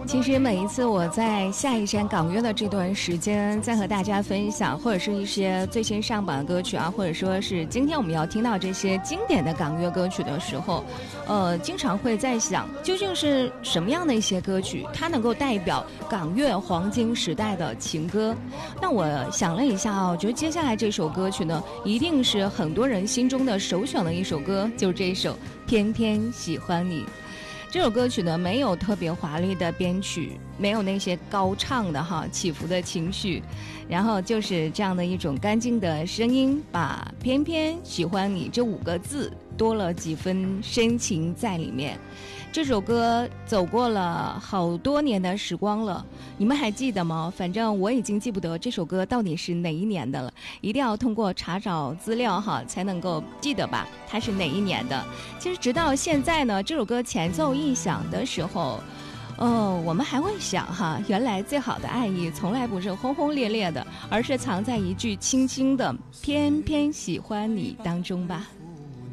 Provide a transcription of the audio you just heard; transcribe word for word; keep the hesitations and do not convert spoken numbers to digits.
其实每一次我在下一站港乐的这段时间，在和大家分享或者是一些最新上榜的歌曲啊，或者说是今天我们要听到这些经典的港乐歌曲的时候，呃，经常会在想，究竟是什么样的一些歌曲，它能够代表港乐黄金时代的情歌？那我想了一下啊，我觉得接下来这首歌曲呢，一定是很多人心中的首选的一首歌，就是这一首《偏偏喜欢你》。这首歌曲呢，没有特别华丽的编曲，没有那些高唱的哈起伏的情绪，然后就是这样的一种干净的声音，把偏偏喜欢你这五个字多了几分深情在里面。这首歌走过了好多年的时光了，你们还记得吗？反正我已经记不得这首歌到底是哪一年的了，一定要通过查找资料哈才能够记得吧，它是哪一年的。其实直到现在呢，这首歌前奏一响的时候，哦，我们还会想哈，原来最好的爱意从来不是轰轰烈烈的，而是藏在一句轻轻的偏偏喜欢你当中吧。